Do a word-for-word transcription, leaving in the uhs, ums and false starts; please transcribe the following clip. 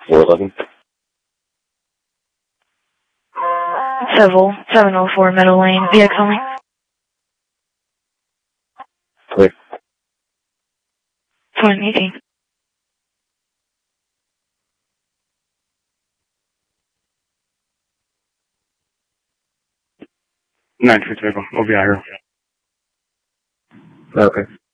four eleven. Civil, seven oh four Meadow Lane, V X only. Clear. twenty eighteen. nine two vehicle. We'll be out here. Okay.